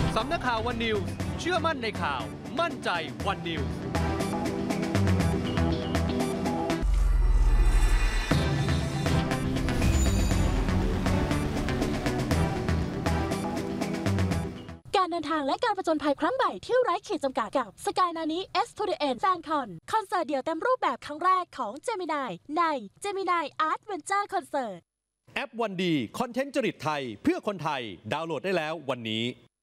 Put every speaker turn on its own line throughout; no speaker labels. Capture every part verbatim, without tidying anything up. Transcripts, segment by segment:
สำนักข่าววันนิวส์เชื่อมั่นในข่าวมั่นใจวันนิวส์
การเดินทางและการผจญภัยครั้งใหม่ที่ไร้ขีดจำกัดกับ Sky Nani S to the End Fan Con คอนเสิร์ตเดี่ยวเต็มรูปแบบครั้งแรกของ Gemini ใน Gemini Art Venture Concert
แอปวันดีคอนเทนต์จริตไทยเพื่อคนไทยดาวน์โหลดได้แล้ววันนี้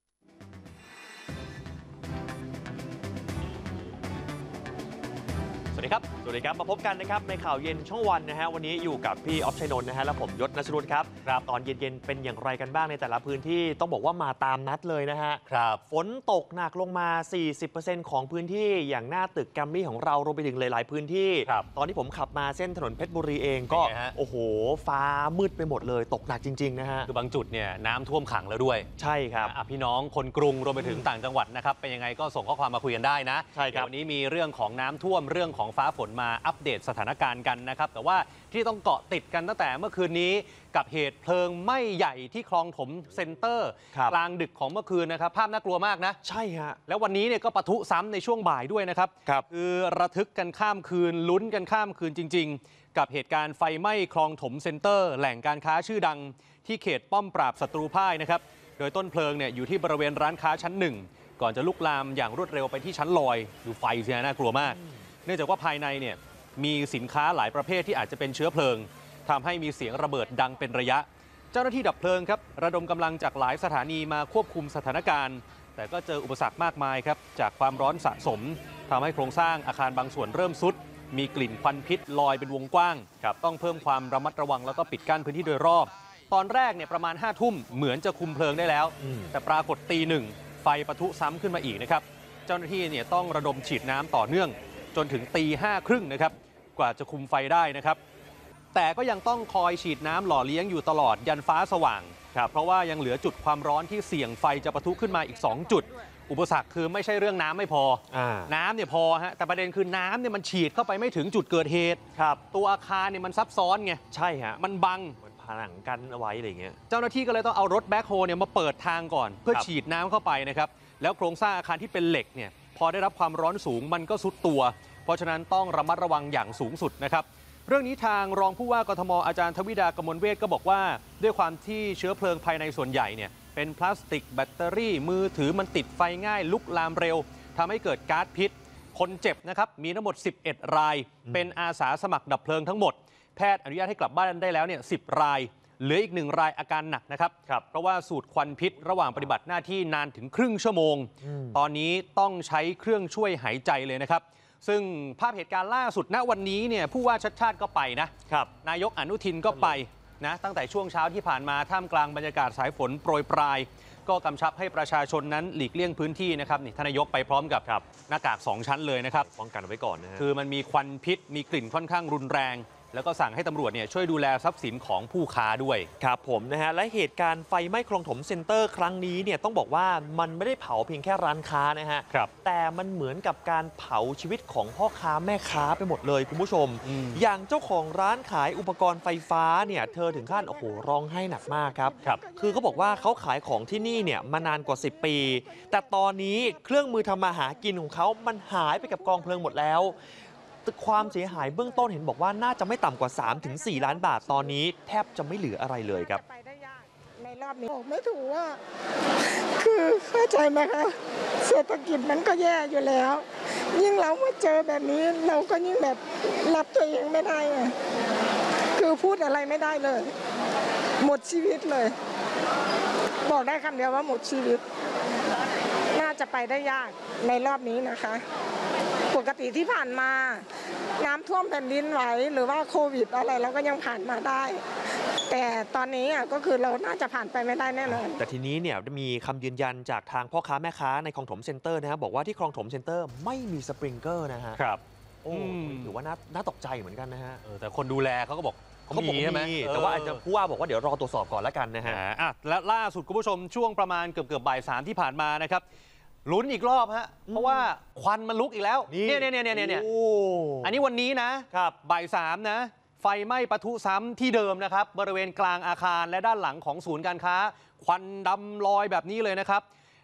สวัสดีครับสวัสดีครับมาพบกันนะครับในข่าวเย็นช่องวันนะฮะวันนี้อยู่กับพี่ออฟชัยนนท์นะฮะและผมยศ ณชรุตครับครับตอนเย็นๆเป็นอย่างไรกันบ้างในแต่ละพื้นที่ต้องบอกว่ามาตามนัดเลยนะฮะครับฝนตกหนักลงมา สี่สิบเปอร์เซ็นต์ ของพื้นที่อย่างหน้าตึกแกรมมี่ของเรารวมไปถึงหลายๆพื้นที่ตอนที่ผมขับมาเส้นถนนเพชรบุรีเองก็โอ้โหฟ้ามืดไปหมดเลยตกหนักจริงๆนะฮะ
คือบางจุดเนี่ยน้ำท่วมขังแล้วด้วย
ใช่ครับ
พี่น้องคนกรุงรวมไปถึงต่างจังหวัดนะครับเป็นยังไงก็ส่งข้อความมาคุยกันได้นะ
ใช่ครับ
วันนี้มีเรื่องของน้ำท่วมเรื่องของฟ้าฝนมาอัปเดตสถานการณ์กันนะครับแต่ว่าที่ต้องเกาะติดกันตั้งแต่เมื่อคืนนี้กับเหตุเพลิงไหม้ใหญ่ที่คลองถมเซ็นเตอร์กลางดึกของเมื่อคืนนะครับภาพน่ากลัวมากนะ
ใช่ฮะ
แล้ววันนี้เนี่ยก็ปะทุซ้ำในช่วงบ่ายด้วยนะครับคือระทึกกันข้ามคืนลุ้นกันข้ามคืนจริงๆกับเหตุการณ์ไฟไหม้คลองถมเซ็นเตอร์แหล่งการค้าชื่อดังที่เขตป้อมปราบศัตรูพ่ายนะครับโดยต้นเพลิงเนี่ยอยู่ที่บริเวณร้านค้าชั้นหนึ่งก่อนจะลุกลามอย่างรวดเร็วไปที่ชั้นลอยดูไฟเสียน่ากลัวมากเนื่องจากว่าภายในเนี่ยมีสินค้าหลายประเภทที่อาจจะเป็นเชื้อเพลิงทำให้มีเสียงระเบิดดังเป็นระยะเจ้าหน้าที่ดับเพลิงครับระดมกำลังจากหลายสถานีมาควบคุมสถานการณ์แต่ก็เจออุปสรรคมากมายครับจากความร้อนสะสมทำให้โครงสร้างอาคารบางส่วนเริ่มทรุดมีกลิ่นควันพิษลอยเป็นวงกว้างต้องเพิ่มความระมัดระวังแล้วก็ปิดกั้นพื้นที่โดยรอบตอนแรกเนี่ยประมาณห้าทุ่มเหมือนจะคุมเพลิงได้แล้วแต่ปรากฏตีหนึ่งไฟปะทุซ้ำขึ้นมาอีกนะครับเจ้าหน้าที่เนี่ยต้องระดมฉีดน้ำต่อเนื่องจนถึงตีห้าครึ่งนะครับกว่าจะคุมไฟได้นะครับแต่ก็ยังต้องคอยฉีดน้ำหล่อเลี้ยงอยู่ตลอดยันฟ้าสว่างครับเพราะว่ายังเหลือจุดความร้อนที่เสี่ยงไฟจะปะทุขึ้นมาอีกสองจุดอุปสรรคคือไม่ใช่เรื่องน้ำไม่พอน้ำเนี่ยพอฮะแต่ประเด็นคือน้ำเนี่ยมันฉีดเข้าไปไม่ถึงจุดเกิดเหตุครับตัวอาคารเนี่ยมันซับซ้อนไง
ใช่ฮะ
มันบัง
ผนังกันเอาไว้อะไรเงี้ย
เจ้าหน้าที่ก็เลยต้องเอารถแบ็คโฮเนี่ยมาเปิดทางก่อนเพื่อฉีดน้ำเข้าไปนะครับแล้วโครงสร้างอาคารที่เป็นเหล็กเนี่ยพอได้รับความร้อนสูงมันก็ซุดตัวเพราะฉะนั้นต้องระมัดระวังอย่างสูงสุดนะครับเรื่องนี้ทางรองผู้ว่ากทมอาจารย์ทวิดากมลเวทก็บอกว่าด้วยความที่เชื้อเพลิงภายในส่วนใหญ่เนี่ยเป็นพลาสติกแบตเตอรี่มือถือมันติดไฟง่ายลุกลามเร็วทำให้เกิดก๊าซพิษคนเจ็บนะครับมีทั้งหมดสิบเอ็ดรายเป็นอาสาสมัครดับเพลิงทั้งหมดแพทย์อนุญาตให้กลับบ้านได้แล้วเนี่ยสิบรายเหลืออีกหนึ่งรายอาการหนักนะครับเพราะว่าสูดควันพิษระหว่างปฏิบัติหน้าที่นานถึงครึ่งชั่วโมงตอนนี้ต้องใช้เครื่องช่วยหายใจเลยนะครับซึ่งภาพเหตุการณ์ล่าสุดณวันนี้เนี่ยผู้ว่าชัดชาติก็ไปนะครับนายกอนุทินก็ไปนะตั้งแต่ช่วงเช้าที่ผ่านมาท่ามกลางบรรยากาศสายฝนโปรยปลายก็กำชับให้ประชาชนนั้นหลีกเลี่ยงพื้นที่นะครับนี่ท่านนายกไปพร้อมกับหน้ากากสองชั้นเลยนะครับ
ป้องกันไว้ก่อนนะฮะ
คือมันมีควันพิษมีกลิ่นค่อนข้างรุนแรงแล้วก็สั่งให้ตำรวจเนี่ยช่วยดูแลทรัพย์สินของผู้ค้าด้วย
ครับผมนะฮะและเหตุการณ์ไฟไหม้คลองถมเซ็นเตอร์ครั้งนี้เนี่ยต้องบอกว่ามันไม่ได้เผาเพียงแค่ร้านค้านะฮะแต่มันเหมือนกับการเผาชีวิตของพ่อค้าแม่ค้าไปหมดเลยคุณผู้ชมอย่างเจ้าของร้านขายอุปกรณ์ไฟฟ้าเนี่ยเธอถึงขั้นโอ้โหร้องไห้หนักมากครับคือเขาบอกว่าเขาขายของที่นี่เนี่ยมานานกว่าสิบปีแต่ตอนนี้เครื่องมือทำมาหากินของเขามันหายไปกับกองเพลิงหมดแล้วความเสียหายเบื้องต้นเห็นบอกว่าน่าจะไม่ต่ำกว่า สามถึงสี่ ล้านบาทตอนนี้แทบจะไม่เหลืออะไรเลยครับ
ในรอบนี้บอกไม่ถูกว่าคือเข้าใจไหมคะเศรษฐกิจมันก็แย่อยู่แล้วยิ่งเรามาเจอแบบนี้เราก็ยิ่งแบบรับตัวเองไม่ได้ไงคือพูดอะไรไม่ได้เลยหมดชีวิตเลยบอกได้คำเดียวว่าหมดชีวิตน่าจะไปได้ยากในรอบนี้นะคะปกติที่ผ่านมาน้ำท่วมแผ่นดินไหวหรือว่าโควิดอะไรเราก็ยังผ่านมาได้แต่ตอนนี้ก็คือเราน่าจะผ่านไปไม่ได้แน่นอน
แต่ทีนี้เนี่ยมีคำยืนยันจากทางพ่อค้าแม่ค้าในคลองถมเซ็นเตอร์นะฮะบอกว่าที่คลองถมเซ็นเตอร์ไม่มีสปริงเกอร์นะฮะ
ครับ
โอ้ถือว่าน่าตกใจเหมือนกันนะฮะ
แต่คนดูแลเขาก็บอก
เขาบอกมีแต่ว่าอาจจะผู้ว่าบอกว่าเดี๋ยวรอตรวจสอบก่อนแล้วกันนะฮะ
และล่าสุดคุณผู้ชมช่วงประมาณเกือบเกือบบ่ายสามที่ผ่านมานะครับลุ้นอีกรอบฮะเพราะว่าควันมันลุกอีกแล้วเนี่ยเนี่ยเนี่ยเนี่ยอันนี้วันนี้นะครับบ่ายสามนะไฟไหม้ปะทุซ้ำที่เดิมนะครับบริเวณกลางอาคารและด้านหลังของศูนย์การค้าควันดำลอยแบบนี้เลยนะครับ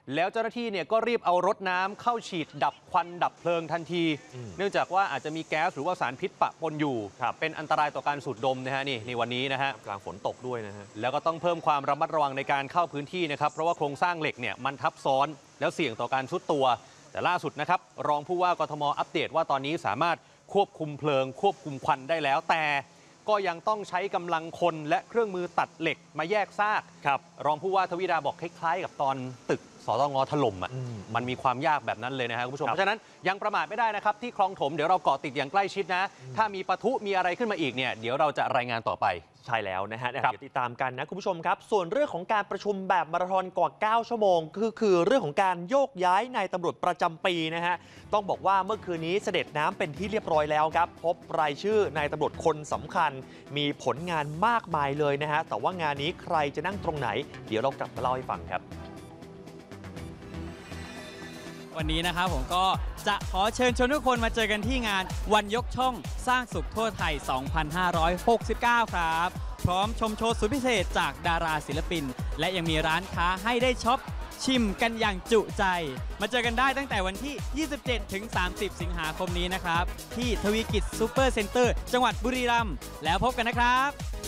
แล้วเจ้าหน้าที่เนี่ยก็รีบเอารถน้ำเข้าฉีดดับควันดับเพลิงทันที เนื่องจากว่าอาจจะมีแก๊สหรือว่าสารพิษปะปนอยู่เป็นอันตรายต่อการสูดดมนะฮะนี่ในวันนี้นะฮะ
กลางฝนตกด้วยนะฮะ
แล้วก็ต้องเพิ่มความระมัดระวังในการเข้าพื้นที่นะครับเพราะว่าโครงสร้างเหล็กเนี่ยมันทับซ้อนแล้วเสี่ยงต่อการทรุดตัวแต่ล่าสุดนะครับรองผู้ว่ากทมอัปเดตว่าตอนนี้สามารถควบคุมเพลิงควบคุมควันได้แล้วแต่ก็ยังต้องใช้กำลังคนและเครื่องมือตัดเหล็กมาแยกซากครับรองผู้ว่าทวีดาบอกคล้ายๆกับตอนตึกสตงถล่มอ่ะมันมีความยากแบบนั้นเลยนะครับคุณผู้ชมเพราะฉะนั้นยังประมาทไม่ได้นะครับที่คลองถมเดี๋ยวเราเกาะติดอย่างใกล้ชิดนะถ้ามีปะทุมีอะไรขึ้นมาอีกเนี่ยเดี๋ยวเราจะรายงานต่อไป
ใช่แล้วนะฮะเดี๋ยวติดตามกันนะคุณผู้ชมครับส่วนเรื่องของการประชุมแบบมาราธอนกว่าเก้าชั่วโมงคือคือเรื่องของการโยกย้ายนายตำรวจประจำปีนะฮะต้องบอกว่าเมื่อคืนนี้เสด็จน้ำเป็นที่เรียบร้อยแล้วครับพบรายชื่อนายตำรวจคนสำคัญมีผลงานมากมายเลยนะฮะแต่ว่างานนี้ใครจะนั่งตรงไหนเดี๋ยวเรากลับมาเล่าให้ฟังครับ
วันนี้นะครับผมก็จะขอเชิญชวนทุกคนมาเจอกันที่งานวันยกช่องสร้างสุขทั่วไทย สองพันห้าร้อยหกสิบเก้า ครับพร้อมชมโชว์สุดพิเศษจากดาราศิลปินและยังมีร้านค้าให้ได้ช็อปชิมกันอย่างจุใจมาเจอกันได้ตั้งแต่วันที่ ยี่สิบเจ็ดถึงสามสิบ สิงหาคมนี้นะครับที่ทวีกิจซูเปอร์เซ็นเตอร์จังหวัดบุรีรัมย์แล้วพบกันนะครับ